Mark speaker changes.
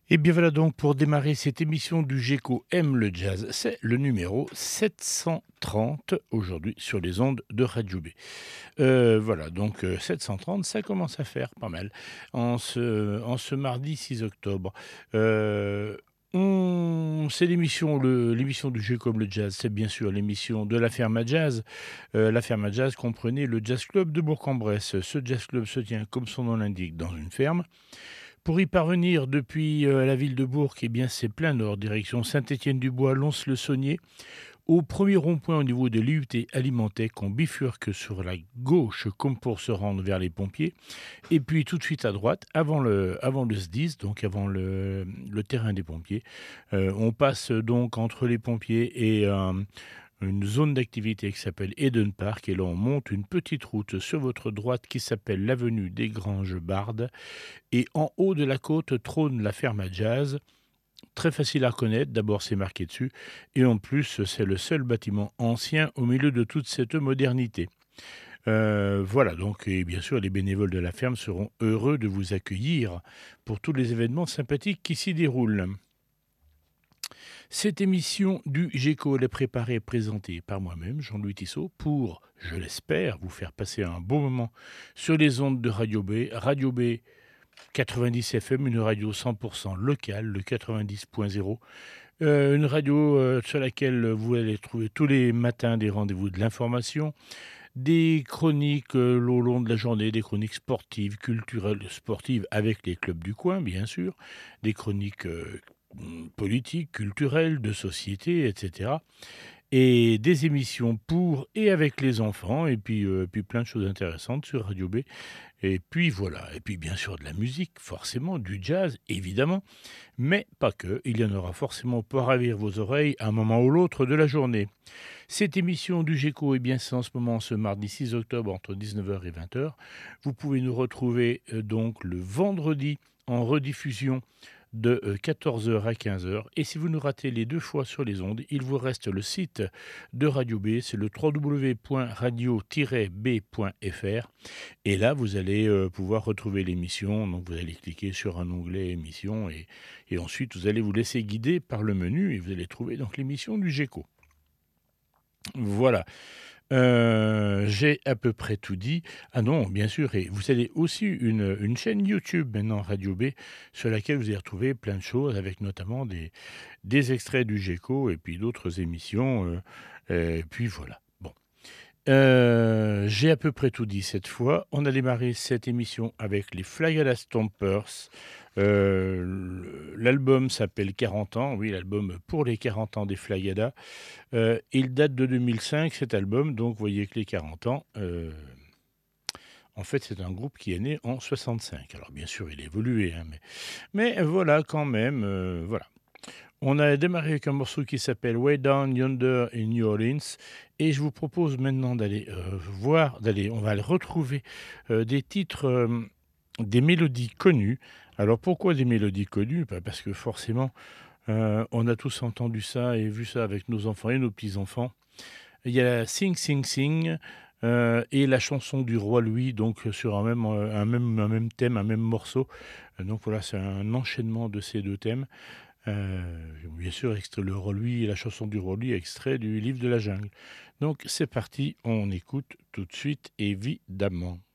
Speaker 1: Et bien voilà donc pour démarrer cette émission du GECO aime le jazz, c'est le numéro 730 aujourd'hui sur les ondes de Radio B. Voilà donc 730, ça commence à faire pas mal en ce mardi 6 octobre. C'est l'émission du GECO aime le jazz, c'est bien sûr l'émission de la Ferme à Jazz. La Ferme à Jazz comprenait le Jazz Club de Bourg-en-Bresse. Ce Jazz Club se tient, comme son nom l'indique, dans une ferme. Pour y parvenir depuis la ville de Bourg, eh bien, c'est plein nord, direction Saint-Étienne-du-Bois, Lons-le-Saunier. Au premier rond-point au niveau de l'IUT Alimentec, on bifurque sur la gauche comme pour se rendre vers les pompiers. Et puis tout de suite à droite, avant le SDIS, donc avant le terrain des pompiers, on passe donc entre les pompiers et une zone d'activité qui s'appelle Eden Park. Et là, on monte une petite route sur votre droite qui s'appelle l'avenue des Granges-Bardes. Et en haut de la côte trône la ferme à jazz. Très facile à reconnaître, d'abord c'est marqué dessus, et en plus c'est le seul bâtiment ancien au milieu de toute cette modernité. Voilà, donc et bien sûr les bénévoles de la ferme seront heureux de vous accueillir pour tous les événements sympathiques qui s'y déroulent. Cette émission du GECO elle est préparée et présentée par moi-même, Jean-Louis Tissot, pour, je l'espère, vous faire passer un bon moment sur les ondes de Radio B. Radio B 90 FM, une radio 100% locale, le 90.0. Une radio sur laquelle vous allez trouver tous les matins des rendez-vous de l'information, des chroniques au long de la journée, des chroniques sportives, culturelles, sportives avec les clubs du coin, bien sûr, des chroniques politiques, culturelles, de société, etc. Et des émissions pour et avec les enfants, et puis plein de choses intéressantes sur Radio B. Et puis voilà, et puis bien sûr de la musique, forcément, du jazz, évidemment, mais pas que, il y en aura forcément pour ravir vos oreilles à un moment ou l'autre de la journée. Cette émission du GECO, eh bien c'est en ce moment, ce mardi 6 octobre, entre 19h et 20h. Vous pouvez nous retrouver donc le vendredi en rediffusion de 14h à 15h. Et si vous nous ratez les deux fois sur les ondes, il vous reste le site de Radio B, c'est le www.radio-b.fr. Et là, vous allez pouvoir retrouver l'émission. Donc, vous allez cliquer sur un onglet émission et ensuite, vous allez vous laisser guider par le menu et vous allez trouver donc l'émission du GECO. Voilà. J'ai à peu près tout dit. Ah non, bien sûr, et vous avez aussi une chaîne YouTube maintenant, Radio B, sur laquelle vous allez retrouver plein de choses, avec notamment des extraits du GECO et puis d'autres émissions. Et puis voilà. Bon. J'ai à peu près tout dit cette fois. On a démarré cette émission avec les Flagada Stompers. L'album s'appelle 40 ans, oui, l'album pour les 40 ans des Flagada. Il date de 2005, cet album, donc vous voyez que les 40 ans, en fait, c'est un groupe qui est né en 65. Alors bien sûr, il a évolué, hein, mais voilà quand même, voilà. On a démarré avec un morceau qui s'appelle Way Down Yonder in New Orleans et je vous propose maintenant d'aller on va aller retrouver des titres, des mélodies connues. Alors pourquoi des mélodies connues? Bah, parce que forcément, on a tous entendu ça et vu ça avec nos enfants et nos petits-enfants. Il y a Sing Sing Sing et la chanson du roi Louis, donc sur un même thème, un même morceau. Donc voilà, c'est un enchaînement de ces deux thèmes. Bien sûr, extrait le roi Louis et la chanson du roi Louis, extrait du livre de la jungle. Donc c'est parti, on écoute tout de suite, évidemment.